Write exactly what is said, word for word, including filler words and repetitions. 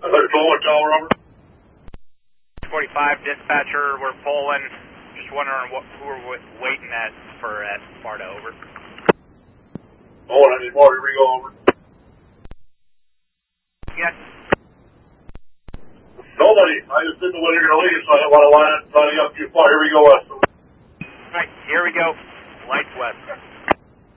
Tacoma Tower, over. forty-five dispatcher, we're pulling. Just wondering what, who we're waiting at for at Sparta, over. Oh, I need more, here we go, over. Yes. Nobody, I just didn't know when you're going to leave, so I didn't want to line up, signing up too far. Here we go, west. Right, here we go. Lights west.